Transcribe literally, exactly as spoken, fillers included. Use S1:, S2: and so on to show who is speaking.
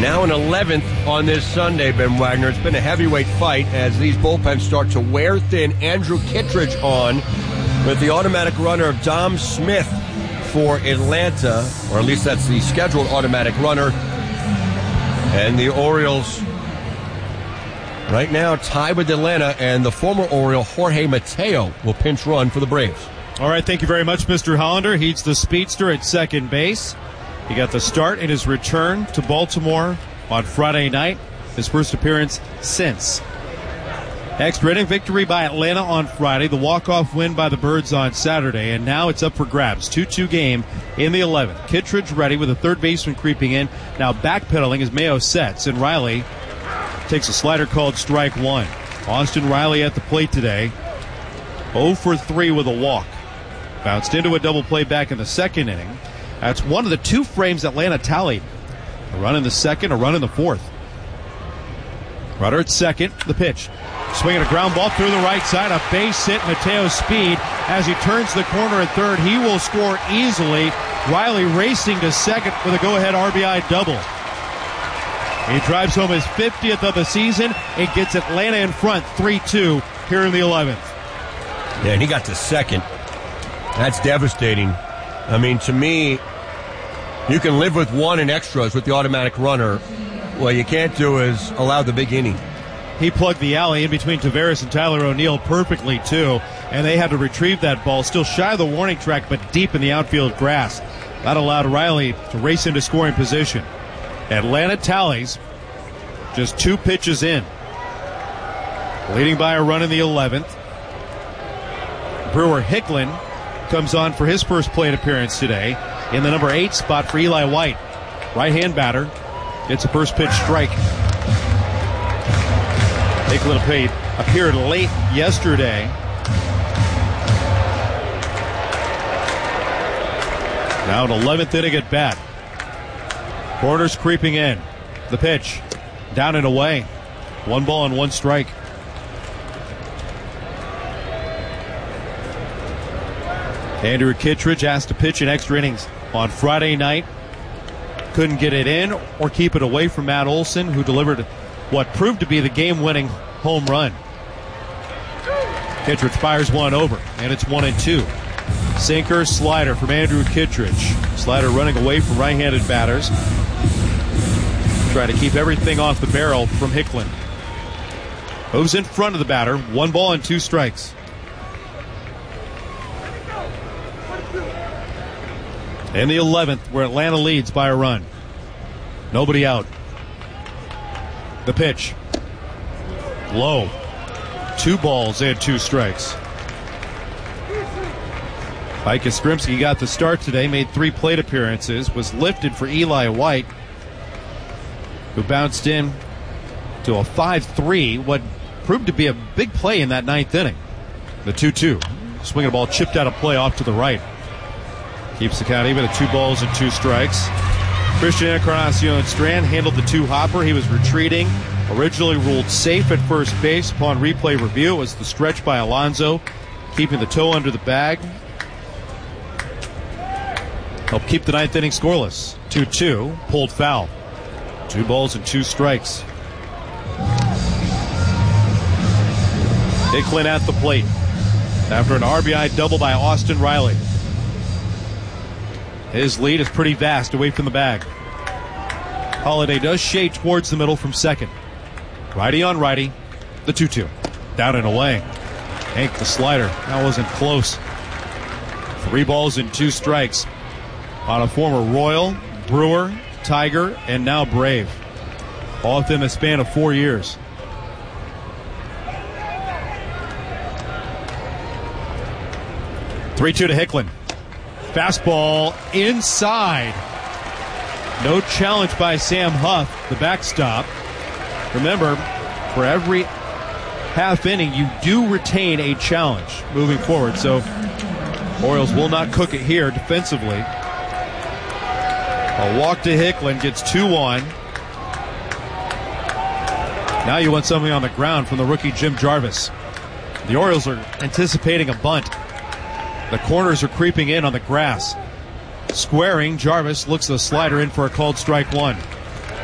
S1: Now an eleventh on this Sunday, Ben Wagner. It's been a heavyweight fight as these bullpens start to wear thin. Andrew Kittredge on with the automatic runner of Dom Smith for Atlanta, or at least that's the scheduled automatic runner. And the Orioles right now tied with Atlanta, and the former Oriole Jorge Mateo will pinch run for the Braves.
S2: All right, thank you very much, Mister Hollander. He's the speedster at second base. He got the start in his return to Baltimore on Friday night, his first appearance since. Extra inning victory by Atlanta on Friday, the walk-off win by the Birds on Saturday, and now it's up for grabs. two two game in the eleventh. Kittredge ready with a third baseman creeping in. Now backpedaling as Mayo sets, and Riley takes a slider called strike one. Austin Riley at the plate today, oh for three with a walk. Bounced into a double play back in the second inning. That's one of the two frames Atlanta tallied. A run in the second, a run in the fourth. Runner at second, the pitch. Swinging a ground ball through the right side, a base hit. Mateo's speed as he turns the corner at third. He will score easily. Riley racing to second with a go-ahead R B I double. He drives home his fiftieth of the season. It gets Atlanta in front three two here in the eleventh.
S1: Yeah, and he got to second. That's devastating. I mean, to me, you can live with one in extras with the automatic runner. What you can't do is allow the big inning.
S2: He plugged the alley in between Taveras and Tyler O'Neill perfectly, too, and they had to retrieve that ball, still shy of the warning track, but deep in the outfield grass. That allowed Riley to race into scoring position. Atlanta tallies just two pitches in, leading by a run in the eleventh. Brewer Hicklin comes on for his first plate appearance today in the number eight spot for Eli White. Right-hand batter gets a first pitch strike. Hicklin paid, appeared late yesterday. Now an eleventh inning at bat. Corners creeping in. The pitch down and away. One ball and one strike. Andrew Kittredge asked to pitch in extra innings on Friday night. Couldn't get it in or keep it away from Matt Olson, who delivered what proved to be the game-winning home run. Kittredge fires one over, and it's one and two. Sinker, slider from Andrew Kittredge. Slider running away from right-handed batters. Trying to keep everything off the barrel from Hicklin. Moves in front of the batter. One ball and two strikes. In the eleventh, where Atlanta leads by a run. Nobody out. The pitch. Low. Two balls and two strikes. Mike Yastrzemski got the start today, made three plate appearances, was lifted for Eli White, who bounced in to a five three, what proved to be a big play in that ninth inning. The two two. Swinging a ball chipped out of play off to the right. Keeps the count even at two balls and two strikes. Christian Encarnacion Strand handled the two-hopper. He was retreating. Originally ruled safe at first base. Upon replay review, it was the stretch by Alonso, keeping the toe under the bag. Helped keep the ninth inning scoreless. two two. Pulled foul. Two balls and two strikes. Hicklin at the plate after an R B I double by Austin Riley. His lead is pretty vast away from the bag. Holiday does shade towards the middle from second. Righty on righty. The two two. Down and away. Hank the slider. That wasn't close. Three balls and two strikes on a former Royal, Brewer, Tiger, and now Brave. All within the span of four years. three two to Hicklin. Fastball inside. No challenge by Sam Huff, the backstop. Remember, for every half inning, you do retain a challenge moving forward. So, Orioles will not cook it here defensively. A walk to Hicklin, gets two on. Now you want something on the ground from the rookie Jim Jarvis. The Orioles are anticipating a bunt. The corners are creeping in on the grass. Squaring, Jarvis looks the slider in for a called strike one.